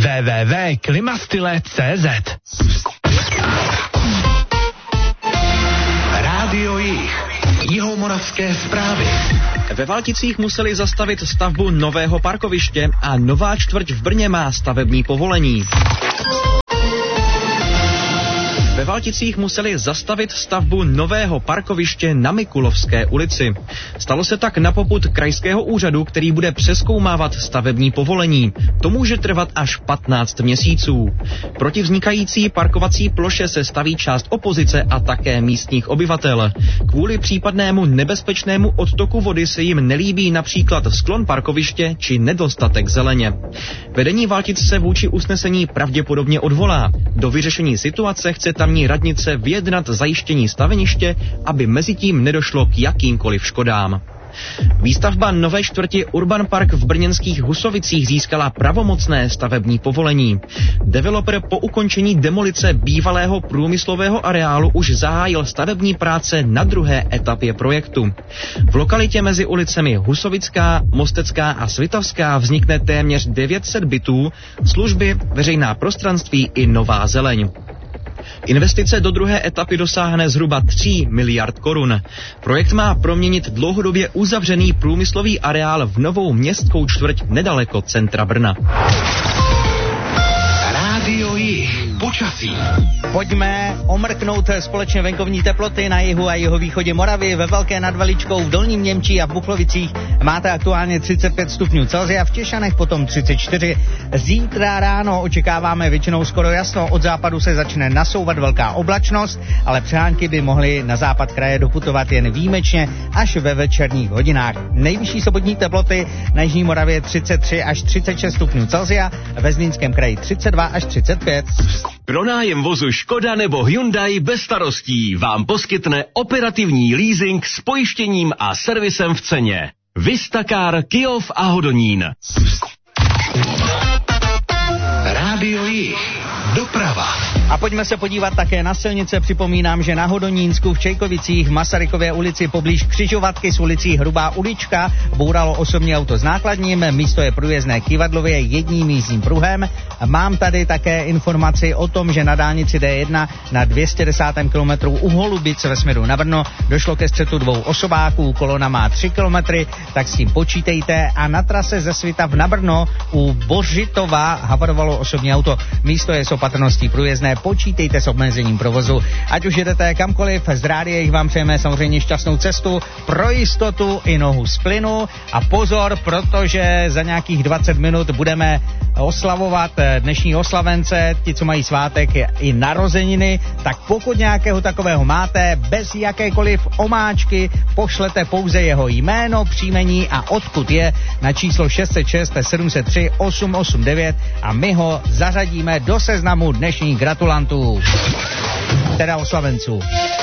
www.klimastyle.cz. Rádio Jih. Jihomoravské zprávy. Ve Valticích museli zastavit stavbu nového parkoviště a nová čtvrť v Brně má stavební povolení. Ve Valticích museli zastavit stavbu nového parkoviště na Mikulovské ulici. Stalo se tak na popud krajského úřadu, který bude přezkoumávat stavební povolení. To může trvat až 15 měsíců. Proti vznikající parkovací ploše se staví část opozice a také místních obyvatel. Kvůli případnému nebezpečnému odtoku vody se jim nelíbí například sklon parkoviště či nedostatek zeleně. Vedení Valtic se vůči usnesení pravděpodobně odvolá. Do vyřešení situace chce tamní radnice vyjednat zajištění staveniště, aby mezitím nedošlo k jakýmkoliv škodám. Výstavba nové čtvrti Urban Park v brněnských Husovicích získala pravomocné stavební povolení. Developer po ukončení demolice bývalého průmyslového areálu už zahájil stavební práce na druhé etapě projektu. V lokalitě mezi ulicemi Husovická, Mostecká a Svitavská vznikne téměř 900 bytů, služby, veřejná prostranství i nová zeleň. Investice do druhé etapy dosáhne zhruba 3 miliard korun. Projekt má proměnit dlouhodobě uzavřený průmyslový areál v novou městskou čtvrť nedaleko centra Brna. Rádio Jih. Počasí. Pojďme omrknout společně venkovní teploty na jihu a jihovýchodě Moravy. Ve Velké nad Veličkou, v Dolním Němčí a v Buchlovicích máte aktuálně 35 stupňů Celsia, v Těšanech potom 34. Zítra ráno očekáváme většinou skoro jasno, od západu se začne nasouvat velká oblačnost, ale přehánky by mohly na západ kraje doputovat jen výjimečně až ve večerních hodinách. Nejvyšší sobotní teploty na jižní Moravě 33 až 36 stupňů Celsia, ve Zlínském kraji 32 až 35. Pronájem vozu Škoda nebo Hyundai bez starostí vám poskytne operativní leasing s pojištěním a servisem v ceně. Vistacar, Kyjov a Hodonín. Rádio Jih. Doprava. A pojďme se podívat také na silnice. Připomínám, že na Hodonínsku v Čejkovicích v Masarykově ulici poblíž křižovatky s ulicí Hrubá ulička bouralo osobní auto s nákladním. Místo je průjezdné Kyvadlově jedním jízdním pruhem. Mám tady také informaci o tom, že na dálnici D1 na 210. kilometru u Holubic ve směru na Brno došlo ke střetu dvou osobáků. Kolona má 3 kilometry, tak s tím počítejte. A na trase ze Svitav na Brno u Bořitova havarovalo osobní auto. Místo je s opatrností průjezdné. Počítejte s omezením provozu. Ať už jedete kamkoliv, z Rádia vám přejeme samozřejmě šťastnou cestu, pro jistotu i nohu z plynu. A pozor, protože za nějakých 20 minut budeme oslavovat dnešní oslavence, ti, co mají svátek i narozeniny, tak pokud nějakého takového máte, bez jakékoliv omáčky, pošlete pouze jeho jméno, příjmení a odkud je na číslo 606 703 889 a my ho zařadíme do seznamu dnešních gratulantů, teda oslavenců.